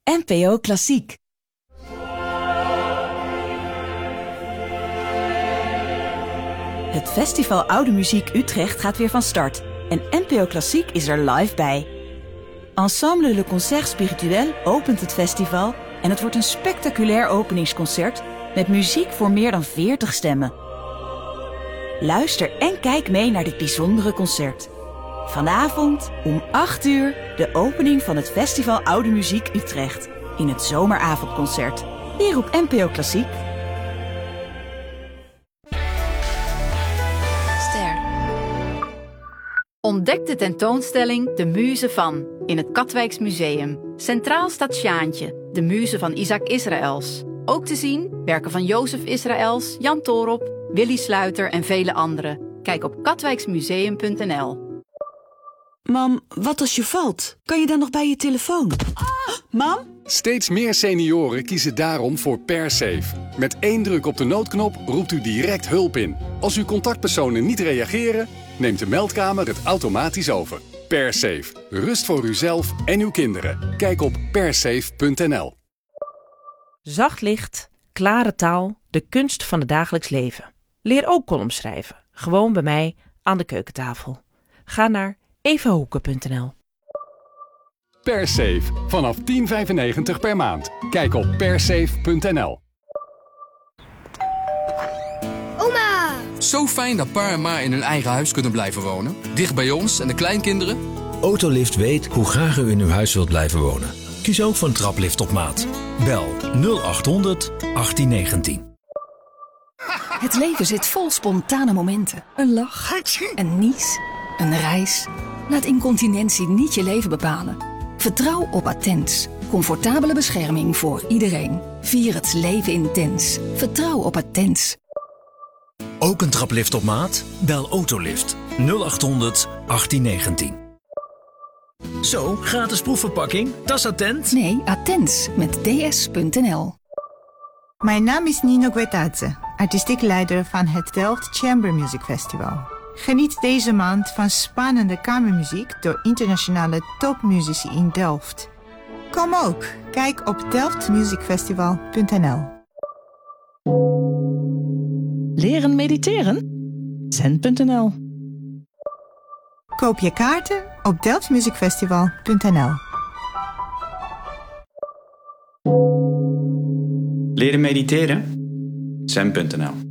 NPO Klassiek. Het Festival Oude Muziek Utrecht gaat weer van start. En NPO Klassiek is er live bij. Ensemble Le Concert Spirituel opent het festival en het wordt een spectaculair openingsconcert met muziek voor meer dan 40 stemmen. Luister en kijk mee naar dit bijzondere concert. Vanavond om 8 uur de opening van het Festival Oude Muziek Utrecht in het zomeravondconcert. Hier op NPO Klassiek. Ontdek de tentoonstelling De Muze van in het Katwijks Museum. Centraal staat Sjaantje, de muze van Isaac Israëls. Ook te zien werken van Jozef Israëls, Jan Toorop, Willy Sluiter en vele anderen. Kijk op katwijksmuseum.nl. Mam, wat als je valt? Kan je dan nog bij je telefoon? Mam? Steeds meer senioren kiezen daarom voor PerSafe. Met 1 druk op de noodknop roept u direct hulp in. Als uw contactpersonen niet reageren, neemt de meldkamer het automatisch over. PerSafe. Rust voor uzelf en uw kinderen. Kijk op persafe.nl. Zacht licht, klare taal, de kunst van het dagelijks leven. Leer ook columns schrijven. Gewoon bij mij aan de keukentafel. Ga naar evahoeken.nl. PerSafe. Vanaf €10,95 per maand. Kijk op persafe.nl. Oma! Zo fijn dat pa en ma in hun eigen huis kunnen blijven wonen. Dicht bij ons en de kleinkinderen. Autolift weet hoe graag u in uw huis wilt blijven wonen. Kies ook voor een traplift op maat. Bel 0800 1819. Het leven zit vol spontane momenten. Een lach, een nies, een reis. Laat incontinentie niet je leven bepalen. Vertrouw op Attens. Comfortabele bescherming voor iedereen. Vier het leven intens. Vertrouw op Attens. Ook een traplift op maat? Bel Autolift 0800 1819. Zo, gratis proefverpakking. Dat is Attent? Nee, Attens met ds.nl. Mijn naam is Nino Guetadze, artistiek leider van het Delft Chamber Music Festival. Geniet deze maand van spannende kamermuziek door internationale topmuzici in Delft. Kom ook, kijk op delftmusicfestival.nl. Leren mediteren? Zen.nl. Koop je kaarten op delftmusicfestival.nl. Leren mediteren? Zen.nl.